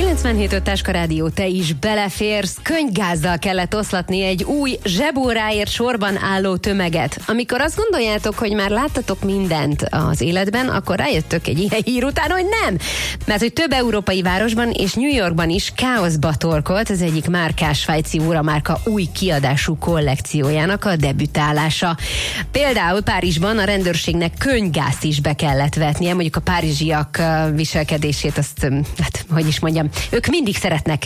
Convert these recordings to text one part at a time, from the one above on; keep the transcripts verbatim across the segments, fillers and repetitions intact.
kilencvenhét öt Táska Rádió, te is beleférsz. Könnygázzal kellett oszlatni egy új zsebóráért sorban álló tömeget. Amikor azt gondoljátok, hogy már láttatok mindent az életben, akkor rájöttök egy ilyen hír után, hogy nem. Mert hogy több európai városban és New Yorkban is káoszba torkolt az egyik márkás svájci óramárka új kiadású kollekciójának a debütálása. Például Párizsban a rendőrségnek könnygázt is be kellett vetnie, mondjuk a párizsiak viselkedését, azt, hát, hogy is mondjam, ők mindig szeretnek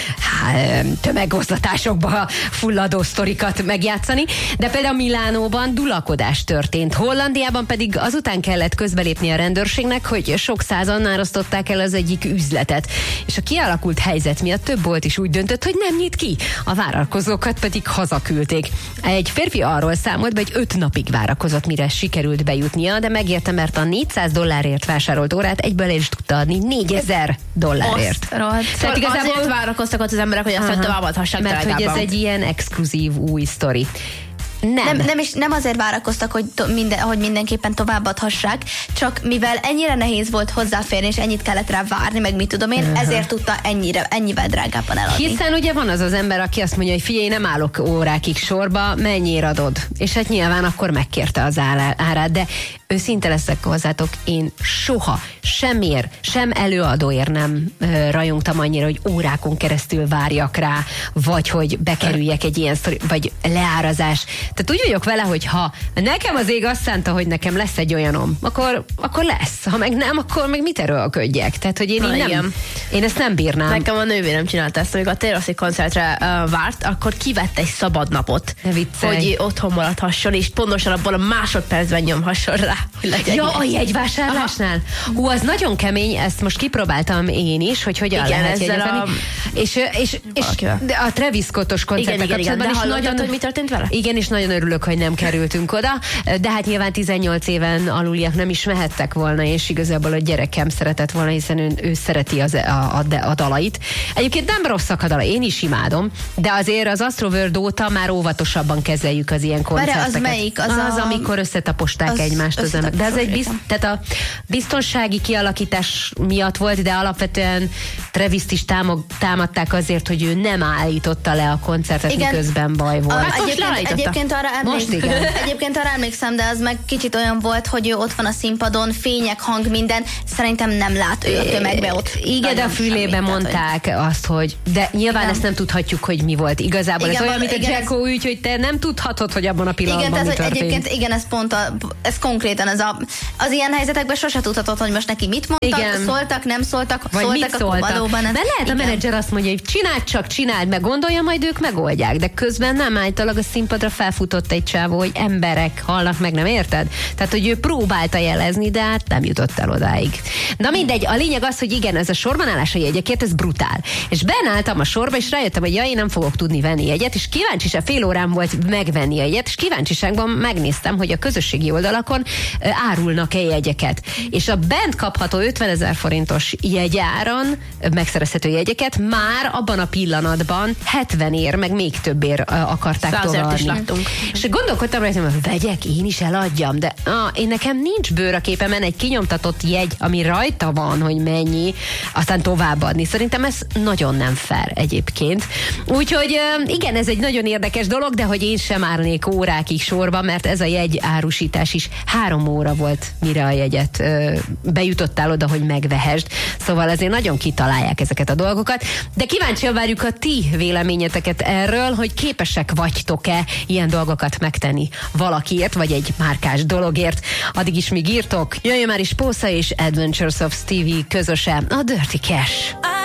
há, tömegoszlatásokba fulladó sztorikat megjátszani, de például Milánóban dulakodás történt. Hollandiában pedig azután kellett közbelépni a rendőrségnek, hogy sok százan árasztották el az egyik üzletet. És a kialakult helyzet miatt több bolt is úgy döntött, hogy nem nyit ki. A várakozókat pedig hazaküldték. Egy férfi arról számolt be, hogy öt napig várakozott, mire sikerült bejutnia, de megérte, mert a négyszáz dollárért vásárolt órát egyből el is tudta adni négyezer dollárért. Tehát szóval igazából azért várakoztak ott az emberek, hogy aztán továbbadhassák. Mert hogy ez egy ilyen exkluzív új sztori. Nem. Nem, nem, is, nem azért várakoztak, hogy, to, minden, hogy mindenképpen továbbadhassák, csak mivel ennyire nehéz volt hozzáférni, és ennyit kellett rá várni, meg mit tudom én, uh-huh. ezért tudta ennyire, ennyivel drágábban eladni. Hiszen ugye van az az ember, aki azt mondja, hogy figyelj, nem állok órákig sorba, mennyire adod? És hát nyilván akkor megkérte az árát, de őszinte leszek hozzátok, én soha, semmiért, sem előadóért nem ö, rajongtam annyira, hogy órákon keresztül várjak rá, vagy hogy bekerüljek egy ilyen sztori, vagy leárazás. Tehát úgy vagyok vele, hogy ha nekem az ég azt szánta, hogy nekem lesz egy olyanom, akkor, akkor lesz. Ha meg nem, akkor meg mit erőlködjek? Tehát, hogy én, így nem, én ezt nem bírnám. Nekem a nővérem csinálta ezt, amikor a Taylor koncertre uh, várt, akkor kivett egy szabad napot, hogy otthon maradhasson, és pontosan abból a másodpercben nyomhasson rá. Ja, a jegyvásárlásnál? Hú, az nagyon kemény, ezt most kipróbáltam én is, hogy hogyan igen, lehet jegyezni. A... És, és, és a Travis Scottos koncertben kapcsolatban is nagyon... hogy mi történt vele? Igen, és nagyon örülök, hogy nem kerültünk oda, de hát nyilván tizennyolc éven aluliak nem is mehettek volna, és igazából a gyerekem szeretett volna, hiszen ő, ő szereti az, a, a, a dalait. Egyébként nem rosszak a dalai, én is imádom, de azért az Astroworld óta már óvatosabban kezeljük az ilyen koncerteket. Az melyik? Az, az a... amikor összetaposták az, egymást az ember. De ez egy bizt, tehát a biztonsági kialakítás miatt volt, de alapvetően Travis-t is támog, támadták azért, hogy ő nem állította le a koncertet, igen, miközben baj volt. A, egyébként, egyébként, arra emlékszem, egyébként arra emlékszem, de az meg kicsit olyan volt, hogy ő ott van a színpadon, fények, hang, minden, szerintem nem lát ő a tömegbe ott. Igen, de a fülébe mondták hogy... azt, hogy de nyilván igen. ezt nem tudhatjuk, hogy mi volt. Igazából igen, ez olyan, mint a Jacko ügy, hogy te nem tudhatod, hogy abban a pillanatban igen, mi történt. Egyébként igen, ez pont a, ez konkrétan az a, az ilyen helyzetekben sose tudhatod, hogy most neki mit mondtak, igen. szóltak, nem szóltak, vagy szóltak, mit szóltak. Valóban ez, mert lehet igen. a menedzser azt mondja, hogy csináld csak, csináld, meg gondolja, majd ők megoldják, de közben nem állítólag a színpadra felfutott egy csávó, hogy emberek halnak meg, nem érted? Tehát, hogy ő próbálta jelezni, de hát nem jutott el odáig. Na mindegy, a lényeg az, hogy igen, ez a sorban állás a jegyekért, ez brutál. És benálltam a sorba, és rájöttem, hogy ja, én nem fogok tudni venni jegyet, és kíváncsiság, fél órám volt megvenni a jegyet, és kíváncsiságban megnéztem, hogy a közösségi oldalakon árulnak-e jegyeket. És a bent kapható ötvenezer forintos jegyáron megszerezhető jegyeket már abban a pillanatban hetven ér, meg még többért akarták továbbadni. És gondolkodtam rá, hogy vegyek, én is eladjam, de ah, én nekem nincs bőr a képemen egy kinyomtatott jegy, ami rajta van, hogy mennyi, aztán továbbadni. Szerintem ez nagyon nem fair egyébként. Úgyhogy igen, ez egy nagyon érdekes dolog, de hogy én sem állnék órákig sorba, mert ez a jegy árusítás is három óra volt, mire a jegyet ö, bejutottál oda, hogy megvehesd. Szóval azért nagyon kitalálják ezeket a dolgokat. De kíváncsian várjuk a ti véleményeteket erről, hogy képesek vagytok-e ilyen dolgokat megtenni valakiért, vagy egy márkás dologért. Addig is még írtok. Jöjjön már is Pósza és Adventures of Stevie közösen, a Dirty Cash.